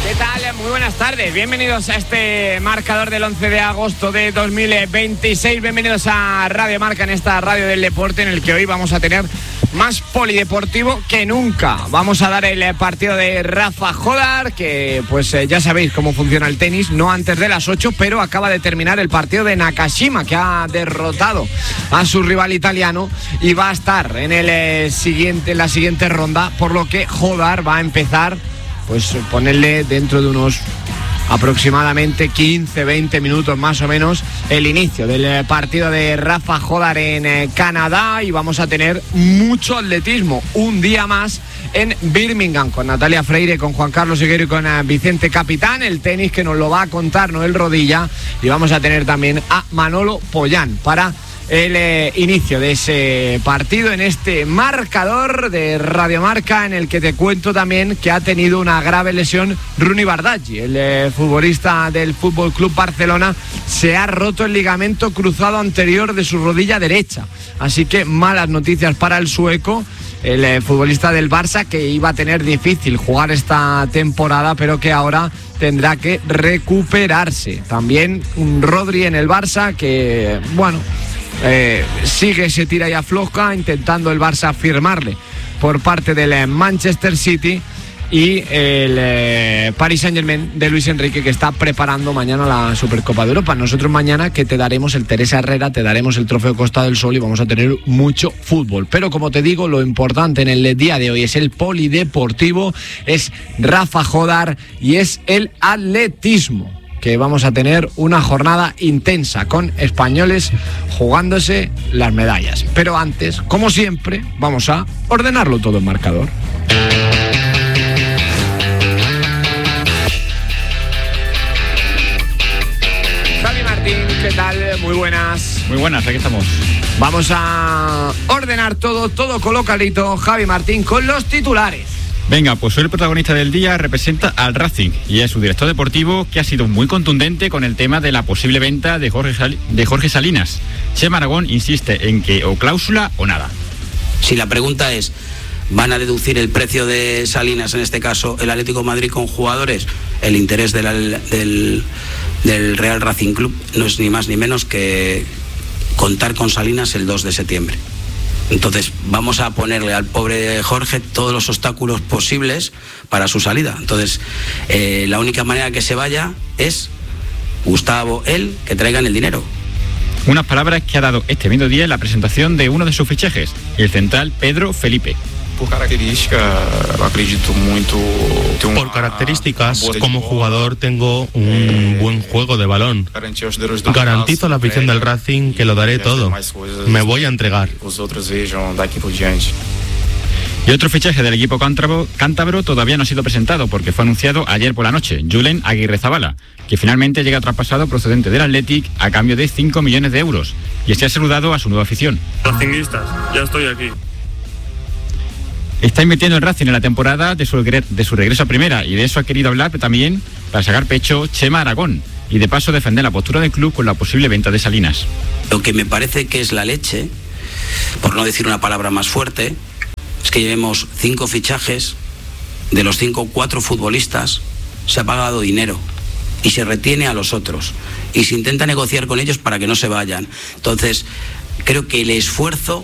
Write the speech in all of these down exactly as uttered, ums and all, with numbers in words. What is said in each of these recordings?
¿Qué tal? Muy buenas tardes. Bienvenidos a este marcador del once de agosto de dos mil veintiséis. Bienvenidos a Radio Marca, en esta radio del deporte, en el que hoy vamos a tener más polideportivo que nunca. Vamos a dar el partido de Rafa Jodar, que pues eh, ya sabéis cómo funciona el tenis, no antes de las ocho, pero acaba de terminar el partido de Nakashima, que ha derrotado a su rival italiano y va a estar en el eh, siguiente, en la siguiente ronda, por lo que Jodar va a empezar, pues ponerle dentro de unos aproximadamente quince, veinte minutos más o menos el inicio del partido de Rafa Jodar en eh, Canadá, y vamos a tener mucho atletismo un día más en Birmingham, con Natalia Freire, con Juan Carlos Higuero y con eh, Vicente Capitán. El tenis que nos lo va a contar Noel Rodilla, y vamos a tener también a Manolo Pollán para el eh, inicio de ese partido en este marcador de Radio Marca, en el que te cuento también que ha tenido una grave lesión Runi Bardghji, el eh, futbolista del Fútbol Club Barcelona. Se ha roto el ligamento cruzado anterior de su rodilla derecha, así que malas noticias para el sueco, el eh, futbolista del Barça, que iba a tener difícil jugar esta temporada, pero que ahora tendrá que recuperarse. También un Rodri en el Barça que, bueno, Eh, sigue, se tira y afloja, intentando el Barça firmarle por parte del Manchester City, y el eh, Paris Saint-Germain de Luis Enrique, que está preparando mañana la Supercopa de Europa. Nosotros mañana, que te daremos el Teresa Herrera, te daremos el Trofeo Costa del Sol, y vamos a tener mucho fútbol. Pero como te digo, lo importante en el día de hoy es el polideportivo, es Rafa Jodar y es el atletismo, que vamos a tener una jornada intensa con españoles jugándose las medallas. Pero antes, como siempre, vamos a ordenarlo todo en marcador. Javi Martín, ¿qué tal? Muy buenas. Muy buenas, aquí estamos. Vamos a ordenar todo, todo colocadito. Javi Martín, con los titulares. Venga, pues hoy el protagonista del día representa al Racing y es su director deportivo, que ha sido muy contundente con el tema de la posible venta de Jorge, Sal- de Jorge Salinas. Chema Aragón insiste en que o cláusula o nada. Si la pregunta es, ¿van a deducir el precio de Salinas, en este caso el Atlético de Madrid, con jugadores? El interés del, del, del Real Racing Club no es ni más ni menos que contar con Salinas el dos de septiembre. Entonces vamos a ponerle al pobre Jorge todos los obstáculos posibles para su salida. Entonces eh, la única manera que se vaya es Gustavo, él, que traigan el dinero. Unas palabras que ha dado este mediodía en la presentación de uno de sus fichajes, el central Pedro Felipe. Por características, acredito mucho. Por características, como jugador tengo un buen juego de balón. Garantizo a la afición del Racing que lo daré todo. Me voy a entregar. Y otro fichaje del equipo cántabro, cántabro todavía no ha sido presentado, porque fue anunciado ayer por la noche, Julen Aguirrezabala, que finalmente llega traspasado procedente del Athletic a cambio de cinco millones de euros, y se ha saludado a su nueva afición. Racinguistas, ya estoy aquí. Está invirtiendo en Racing en la temporada de su, de su regreso a primera, y de eso ha querido hablar también para sacar pecho Chema Aragón, y de paso defender la postura del club con la posible venta de Salinas. Lo que me parece que es la leche, por no decir una palabra más fuerte, es que llevemos cinco fichajes, de los cinco, cuatro futbolistas, se ha pagado dinero y se retiene a los otros y se intenta negociar con ellos para que no se vayan. Entonces creo que el esfuerzo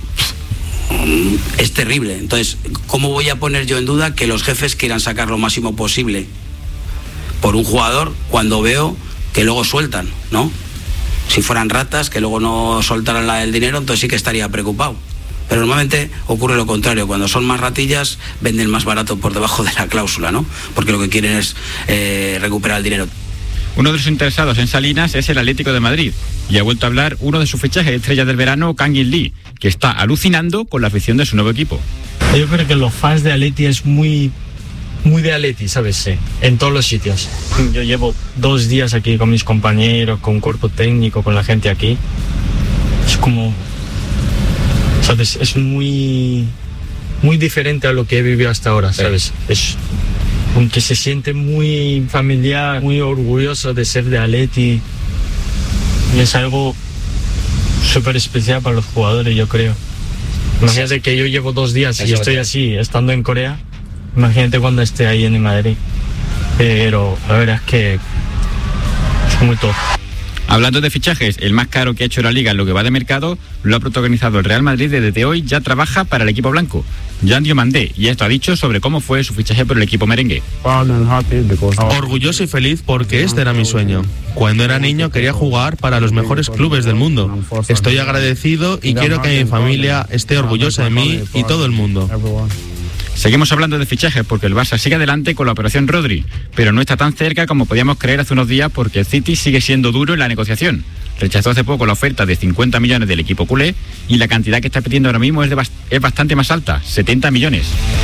es terrible. Entonces, ¿cómo voy a poner yo en duda que los jefes quieran sacar lo máximo posible por un jugador cuando veo que luego sueltan, ¿no? Si fueran ratas, que luego no soltaran la del dinero, entonces sí que estaría preocupado. Pero normalmente ocurre lo contrario, cuando son más ratillas venden más barato por debajo de la cláusula, ¿no? Porque lo que quieren es eh, recuperar el dinero. Uno de los interesados en Salinas es el Atlético de Madrid, y ha vuelto a hablar uno de sus fichajes estrellas del verano, Kangin Lee, que está alucinando con la afición de su nuevo equipo. Yo creo que los fans de Atleti es muy, muy de Atleti, ¿sabes? Sí, en todos los sitios. Yo llevo dos días aquí con mis compañeros, con cuerpo técnico, con la gente aquí. Es como, ¿sabes? Es muy, muy diferente a lo que he vivido hasta ahora, ¿sabes? Es, aunque se siente muy familiar, muy orgulloso de ser de Atleti. Y es algo súper especial para los jugadores, yo creo. Imagínate que yo llevo dos días y estoy así, estando en Corea. Imagínate cuando esté ahí en Madrid. pero la verdad es que es muy top. Hablando de fichajes, el más caro que ha hecho la Liga en lo que va de mercado lo ha protagonizado el Real Madrid. Desde hoy ya trabaja para el equipo blanco. Jan Diomandé, y esto ha dicho sobre cómo fue su fichaje por el equipo merengue. Orgulloso y feliz porque este era mi sueño. Cuando era niño quería jugar para los mejores clubes del mundo. Estoy agradecido y quiero que mi familia esté orgullosa de mí y todo el mundo. Seguimos hablando de fichajes porque el Barça sigue adelante con la operación Rodri, pero no está tan cerca como podíamos creer hace unos días porque el City sigue siendo duro en la negociación. Rechazó hace poco la oferta de cincuenta millones del equipo culé y la cantidad que está pidiendo ahora mismo es, de bast- es bastante más alta, setenta millones.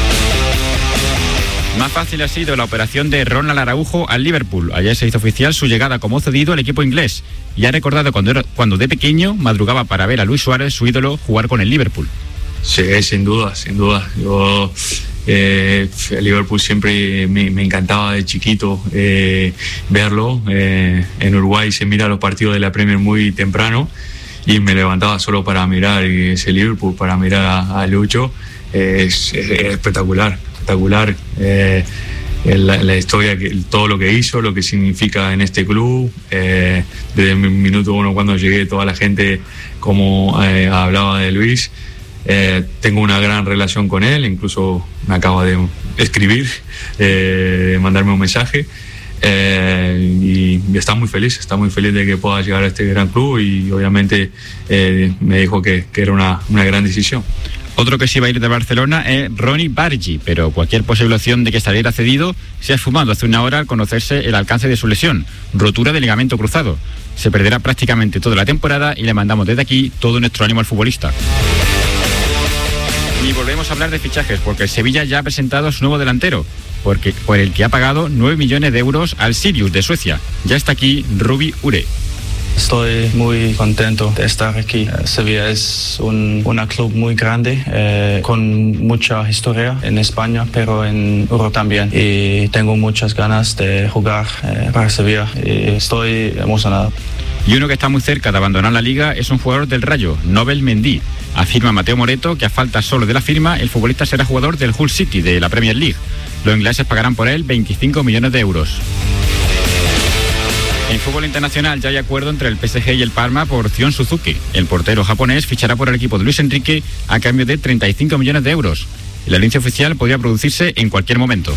Más fácil ha sido la operación de Ronald Araujo al Liverpool. Ayer se hizo oficial su llegada como cedido al equipo inglés y ha recordado cuando, era, cuando de pequeño madrugaba para ver a Luis Suárez, su ídolo, jugar con el Liverpool. Sí, sin duda, sin duda. Yo, eh, el Liverpool siempre me, me encantaba de chiquito eh, verlo. Eh, en Uruguay se mira los partidos de la Premier muy temprano y me levantaba solo para mirar ese Liverpool, para mirar a, a Lucho. Eh, es, es, es espectacular, espectacular. Eh, la, la historia, que, todo lo que hizo, lo que significa en este club. Eh, desde el minuto uno cuando llegué, toda la gente como eh, hablaba de Luis. Eh, tengo una gran relación con él, incluso me acaba de escribir, eh, mandarme un mensaje eh, y, y está muy feliz, está muy feliz de que pueda llegar a este gran club y obviamente eh, me dijo que, que era una, una gran decisión. Otro que sí va a ir de Barcelona es Ronny Bargi, pero cualquier posible opción de que saliera cedido se ha esfumado hace una hora al conocerse el alcance de su lesión, rotura de ligamento cruzado. Se perderá prácticamente toda la temporada y le mandamos desde aquí todo nuestro ánimo al futbolista. Y volvemos a hablar de fichajes porque el Sevilla ya ha presentado a su nuevo delantero, porque, por el que ha pagado nueve millones de euros al Sirius de Suecia. Ya está aquí Rubi Ure. Estoy muy contento de estar aquí. Sevilla es un una club muy grande, eh, con mucha historia en España, pero en Europa también. Y tengo muchas ganas de jugar eh, para Sevilla y estoy emocionado. Y uno que está muy cerca de abandonar la liga es un jugador del Rayo, Nobel Mendy. Afirma Mateo Moreto que a falta solo de la firma, el futbolista será jugador del Hull City de la Premier League. Los ingleses pagarán por él veinticinco millones de euros. En fútbol internacional ya hay acuerdo entre el P S G y el Parma por Zion Suzuki. El portero japonés fichará por el equipo de Luis Enrique a cambio de treinta y cinco millones de euros. El anuncio oficial podría producirse en cualquier momento.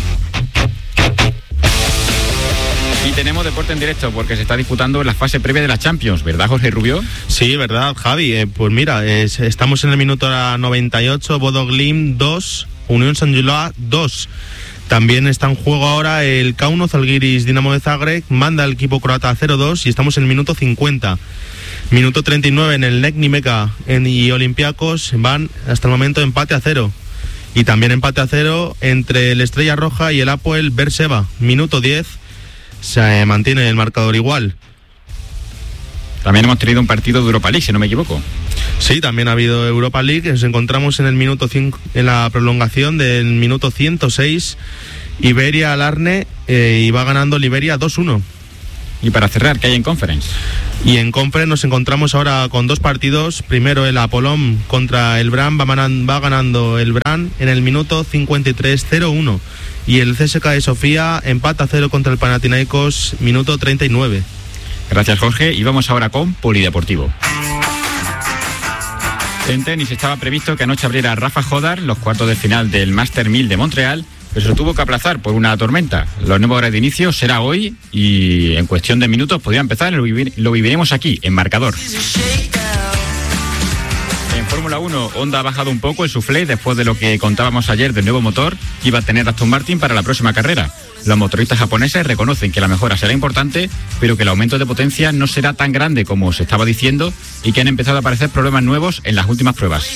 Y tenemos deporte en directo porque se está disputando la fase previa de la Champions, ¿verdad, Jorge Rubio? Sí, verdad, Javi. Eh, pues mira, es, estamos en el minuto noventa y ocho, Bodo Glimt dos, Unión Saint-Gilloise dos. También está en juego ahora el Kauno Zalgiris Dinamo de Zagreb, manda al equipo croata cero dos y estamos en el minuto cincuenta. Minuto treinta y nueve en el Nizhny Meka y Olympiacos van hasta el momento empate a cero. Y también empate a cero entre el Estrella Roja y el Apoel Beersheva. Minuto diez, se mantiene el marcador igual. También hemos tenido un partido de Europa League, si no me equivoco. Sí, también ha habido Europa League. Nos encontramos en el minuto cinco, en la prolongación del minuto ciento seis. Iberia Alarne eh, y va ganando el Iberia dos uno. Y para cerrar, ¿qué hay en Conference? Y en Conference nos encontramos ahora con dos partidos. Primero el Apollon contra el Brann, va, manan, va ganando el Brann en el minuto cincuenta y tres, cero uno. Y el C S K A de Sofía empata a cero contra el Panathinaikos, minuto treinta y nueve. Gracias, Jorge. Y vamos ahora con Polideportivo. En tenis estaba previsto que anoche abriera Rafa Jodar los cuartos de final del Master mil de Montreal, pero se lo tuvo que aplazar por una tormenta. Los nuevos horarios de inicio será hoy y en cuestión de minutos podría empezar. Lo, vivir, lo viviremos aquí, en marcador. En Fórmula uno, Honda ha bajado un poco el suflé después de lo que contábamos ayer del nuevo motor que iba a tener Aston Martin para la próxima carrera. Los motoristas japoneses reconocen que la mejora será importante, pero que el aumento de potencia no será tan grande como se estaba diciendo y que han empezado a aparecer problemas nuevos en las últimas pruebas.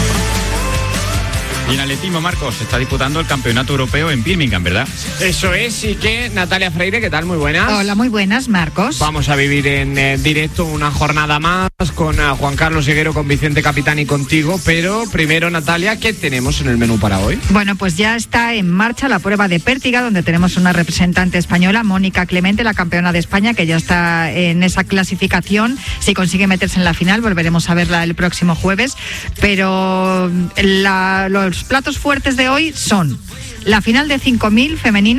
Y en atletismo, Marcos, se está disputando el campeonato europeo en Birmingham, ¿verdad? Eso es, y que Natalia Freire, ¿qué tal? Muy buenas. Hola, muy buenas, Marcos. Vamos a vivir en eh, directo una jornada más con uh, Juan Carlos Higuero, con Vicente Capitán y contigo, pero primero, Natalia, ¿qué tenemos en el menú para hoy? Bueno, pues ya está en marcha la prueba de pértiga, donde tenemos una representante española, Mónica Clemente, la campeona de España, que ya está en esa clasificación. Si consigue meterse en la final, volveremos a verla el próximo jueves, pero la, los Los platos fuertes de hoy son la final de cinco mil femenina,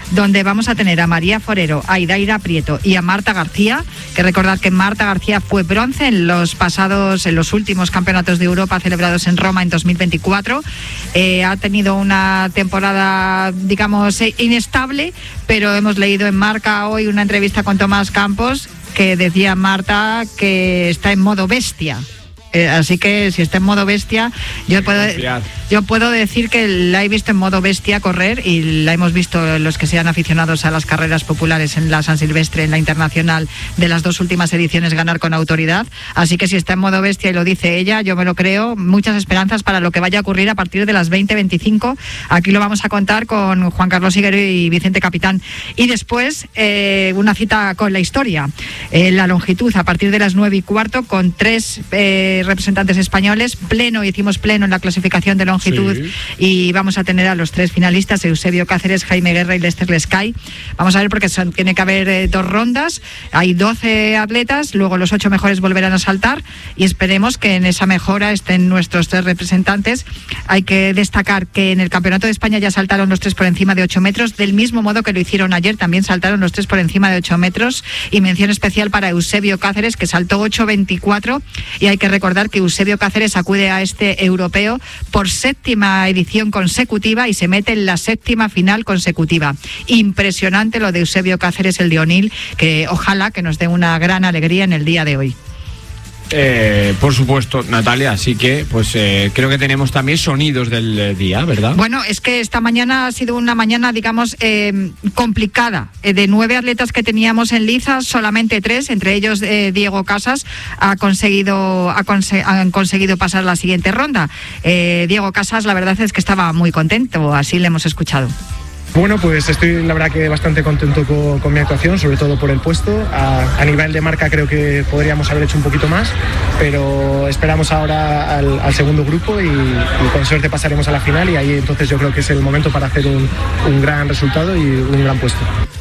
donde vamos a tener a María Forero, a Idaira Prieto y a Marta García, que recordad que Marta García fue bronce en los pasados, en los últimos campeonatos de Europa celebrados en Roma en dos mil veinticuatro. Eh, ha tenido una temporada, digamos, inestable, pero hemos leído en Marca hoy una entrevista con Tomás Campos que decía Marta que está en modo bestia. Eh, así que si está en modo bestia, yo puedo, yo puedo decir que la he visto en modo bestia correr, y la hemos visto los que sean aficionados a las carreras populares en la San Silvestre, en la internacional de las dos últimas ediciones, ganar con autoridad. Así que si está en modo bestia y lo dice ella, yo me lo creo. Muchas esperanzas para lo que vaya a ocurrir a partir de las veinte veinticinco. Aquí lo vamos a contar con Juan Carlos Higuero y Vicente Capitán. Y después eh, una cita con la historia, eh, la longitud a partir de las nueve y cuarto, con tres eh, representantes españoles. Pleno, hicimos pleno en la clasificación de longitud, sí. Y vamos a tener a los tres finalistas: Eusebio Cáceres, Jaime Guerra y Lester Lescay. Vamos a ver, porque son, tiene que haber eh, dos rondas, hay doce atletas, luego los ocho mejores volverán a saltar, y esperemos que en esa mejora estén nuestros tres representantes. Hay que destacar que en el Campeonato de España ya saltaron los tres por encima de ocho metros, del mismo modo que lo hicieron ayer, también saltaron los tres por encima de ocho metros, y mención especial para Eusebio Cáceres, que saltó ocho veinticuatro, y hay que recordar que Eusebio Cáceres acude a este europeo por séptima edición consecutiva y se mete en la séptima final consecutiva. Impresionante lo de Eusebio Cáceres, el de Onil, que ojalá que nos dé una gran alegría en el día de hoy. Eh, por supuesto, Natalia, así que pues eh, creo que tenemos también sonidos del eh, día, ¿verdad? Bueno, es que esta mañana ha sido una mañana, digamos, eh, complicada. Eh, de nueve atletas que teníamos en liza, solamente tres, entre ellos eh, Diego Casas, ha conseguido, ha conse- han conseguido pasar la siguiente ronda. Eh, Diego Casas, la verdad es que estaba muy contento, así le hemos escuchado. Bueno, pues estoy la verdad que bastante contento con, con mi actuación, sobre todo por el puesto. A, a nivel de marca creo que podríamos haber hecho un poquito más, pero esperamos ahora al, al segundo grupo y, y con suerte pasaremos a la final, y ahí entonces yo creo que es el momento para hacer un, un gran resultado y un gran puesto.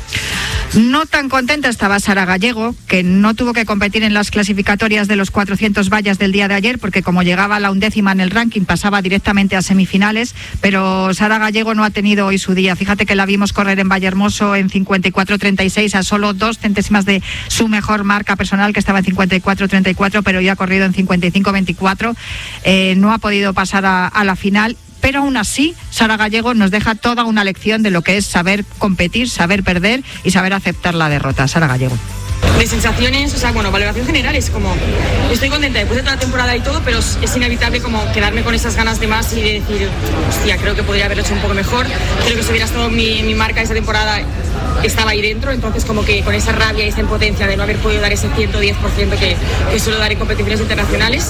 No tan contenta estaba Sara Gallego, que no tuvo que competir en las clasificatorias de los cuatrocientos vallas del día de ayer, porque como llegaba a la undécima en el ranking pasaba directamente a semifinales, pero Sara Gallego no ha tenido hoy su día. Fíjate que la vimos correr en Vallehermoso en cincuenta y cuatro treinta y seis, a solo dos centésimas de su mejor marca personal, que estaba en cincuenta y cuatro treinta y cuatro, pero ya ha corrido en cincuenta y cinco veinticuatro. Eh, no ha podido pasar a, a la final. Pero aún así, Sara Gallego nos deja toda una lección de lo que es saber competir, saber perder y saber aceptar la derrota. Sara Gallego. De sensaciones, o sea, bueno, valoración general es como, estoy contenta después de toda la temporada y todo, pero es inevitable como quedarme con esas ganas de más y de decir, hostia, creo que podría haberlo hecho un poco mejor, creo que si hubiera estado mi, mi marca esa temporada estaba ahí dentro, entonces como que con esa rabia y esa impotencia de no haber podido dar ese ciento diez por ciento que, que suelo dar en competiciones internacionales,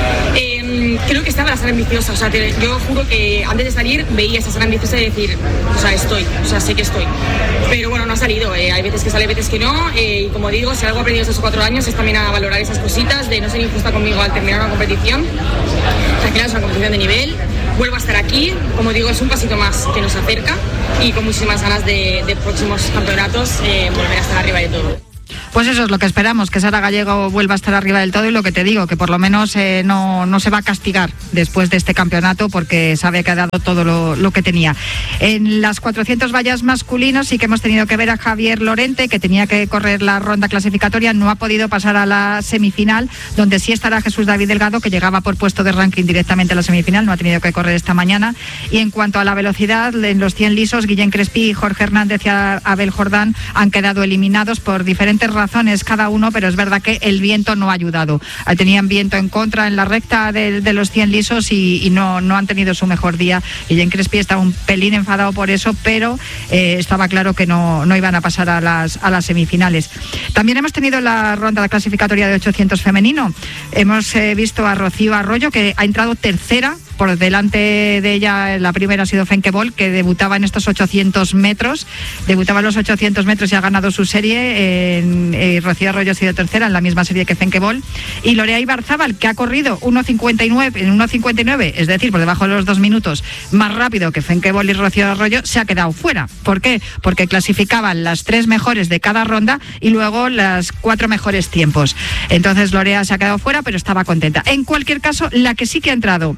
eh, creo que estaba la Sara ambiciosa, o sea, te, yo juro que antes de salir veía esa Sara ambiciosa y decir, o sea, estoy, o sea, sé que estoy, pero bueno, no ha salido, eh, hay veces que sale, veces que no, eh, y como digo, si algo he aprendido estos cuatro años es también a valorar esas cositas, de no ser injusta conmigo al terminar una competición. O sea, claro, es una competición de nivel, vuelvo a estar aquí, como digo, es un pasito más que nos acerca, y con muchísimas ganas de, de próximos campeonatos eh, volver a estar arriba de todo. Pues eso es lo que esperamos, que Sara Gallego vuelva a estar arriba del todo, y lo que te digo, que por lo menos eh, no, no se va a castigar después de este campeonato, porque sabe que ha dado todo lo, lo que tenía. En las cuatrocientos vallas masculinos sí que hemos tenido que ver a Javier Lorente, que tenía que correr la ronda clasificatoria, no ha podido pasar a la semifinal, donde sí estará Jesús David Delgado, que llegaba por puesto de ranking directamente a la semifinal, no ha tenido que correr esta mañana. Y en cuanto a la velocidad, en los cien lisos, Guillén Crespi, Jorge Hernández y Abel Jordán han quedado eliminados por diferentes razones cada uno, pero es verdad que el viento no ha ayudado. Tenían viento en contra en la recta de, de los cien lisos y, y no, no han tenido su mejor día. Guillén Crespi estaba un pelín enfadado por eso, pero eh, estaba claro que no, no iban a pasar a las, a las semifinales. También hemos tenido la ronda de clasificatoria de ochocientos femenino. Hemos eh, visto a Rocío Arroyo, que ha entrado tercera. Por delante de ella, la primera ha sido Fenke Bol, que debutaba en estos ochocientos metros. Debutaba en los ochocientos metros y ha ganado su serie. En, eh, Rocío Arroyo ha sido tercera en la misma serie que Fenke Bol. Y Lorea Ibarzábal, que ha corrido uno cincuenta y nueve, en uno cincuenta y nueve, es decir, por debajo de los dos minutos, más rápido que Fenke Bol y Rocío Arroyo, se ha quedado fuera. ¿Por qué? Porque clasificaban las tres mejores de cada ronda y luego las cuatro mejores tiempos. Entonces Lorea se ha quedado fuera, pero estaba contenta. En cualquier caso, la que sí que ha entrado como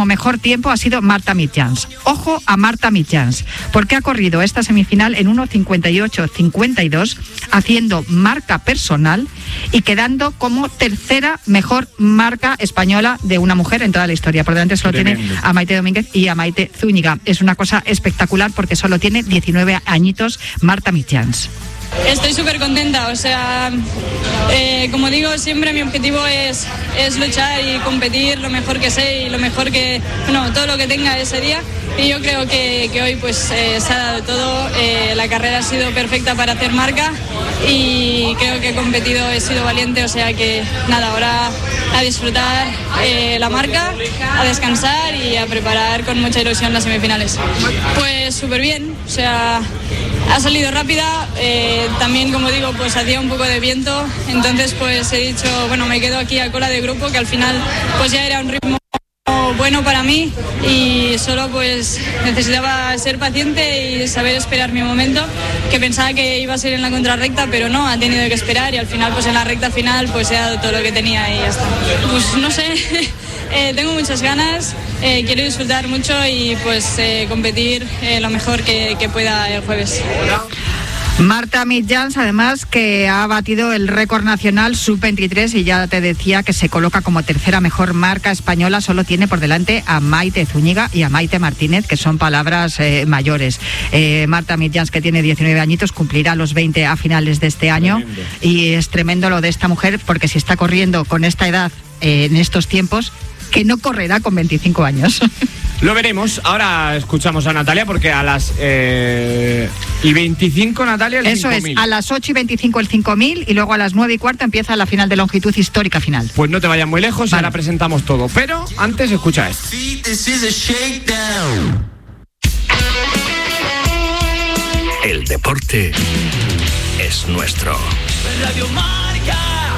mejor tiempo ha sido Marta Mitjans. Ojo a Marta Mitjans, porque ha corrido esta semifinal en uno cincuenta y ocho cincuenta y dos, haciendo marca personal y quedando como tercera mejor marca española de una mujer en toda la historia. Por delante solo Tremendo. tiene a Maite Domínguez y a Maite Zúñiga. Es una cosa espectacular porque solo tiene diecinueve añitos Marta Mitjans. Estoy súper contenta, o sea, eh, como digo, siempre mi objetivo es, es luchar y competir lo mejor que sé y lo mejor que, no, todo lo que tenga ese día. Y yo creo que, que hoy pues eh, se ha dado todo, eh, la carrera ha sido perfecta para hacer marca y creo que he competido, he sido valiente, o sea que nada, ahora a disfrutar eh, la marca, a descansar y a preparar con mucha ilusión las semifinales. Pues súper bien, o sea, ha salido rápida, eh, también como digo pues hacía un poco de viento, entonces pues he dicho, bueno, me quedo aquí a cola de grupo, que al final pues ya era un ritmo bueno para mí y solo pues necesitaba ser paciente y saber esperar mi momento, que pensaba que iba a ser en la contrarrecta, pero no, ha tenido que esperar y al final pues en la recta final pues he dado todo lo que tenía y ya está. Pues no sé, eh, tengo muchas ganas, eh, quiero disfrutar mucho y pues eh, competir eh, lo mejor que, que pueda el jueves. Marta Mitjans, además, que ha batido el récord nacional sub veintitrés y ya te decía que se coloca como tercera mejor marca española, solo tiene por delante a Maite Zúñiga y a Maite Martínez, que son palabras eh, mayores. Eh, Marta Mitjans, que tiene diecinueve añitos, cumplirá los veinte a finales de este año. Tremendo. Y es tremendo lo de esta mujer, porque si está corriendo con esta edad eh, en estos tiempos, que no correrá con veinticinco años. Lo veremos. Ahora escuchamos a Natalia porque a las eh, y veinticinco, Natalia, el Eso cinco mil. Es, a las ocho y veinticinco el cinco mil y luego a las nueve y cuarto empieza la final de longitud histórica final. Pues no te vayas muy lejos, vale. Ahora presentamos todo. Pero antes escucha esto. El deporte es nuestro. Radio Marca.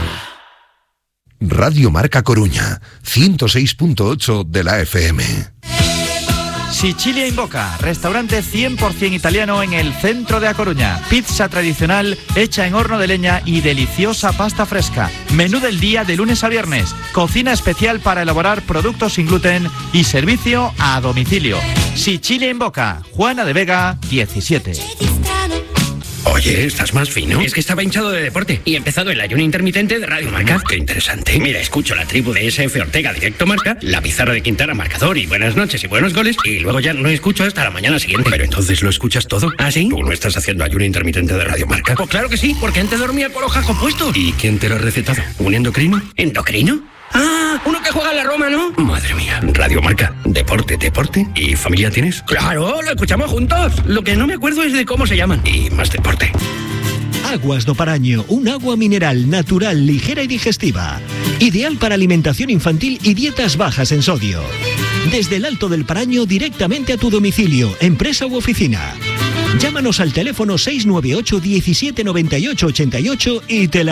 Radio Marca Coruña, ciento seis punto ocho de la F M. Sicilia in Boca, restaurante cien por ciento italiano en el centro de A Coruña. Pizza tradicional hecha en horno de leña y deliciosa pasta fresca. Menú del día de lunes a viernes. Cocina especial para elaborar productos sin gluten y servicio a domicilio. Sicilia in Boca, Juana de Vega, diecisiete. Oye, ¿estás más fino? Es que estaba hinchado de deporte y he empezado el ayuno intermitente de Radio Marca. Qué interesante. Mira, escucho la tribu de S F Ortega directo marca, la pizarra de Quintana marcador y buenas noches y buenos goles, y luego ya no escucho hasta la mañana siguiente. Pero entonces lo escuchas todo. ¿Ah, sí? ¿Tú no estás haciendo ayuno intermitente de Radio Marca? Pues claro que sí, porque antes dormía con los jajos puestos. ¿Y quién te lo ha recetado? ¿Un endocrino? ¿Endocrino? Ah, uno que juega en la Roma, ¿no? Madre mía, Radio Marca, deporte, deporte. ¿Y familia tienes? Claro, lo escuchamos juntos. Lo que no me acuerdo es de cómo se llaman. Y más deporte. Aguas do Paraño, un agua mineral natural, ligera y digestiva. Ideal para alimentación infantil y dietas bajas en sodio. Desde el Alto del Paraño directamente a tu domicilio, empresa u oficina. Llámanos al teléfono seis nueve ocho, diecisiete, noventa y ocho, ochenta y ocho y te la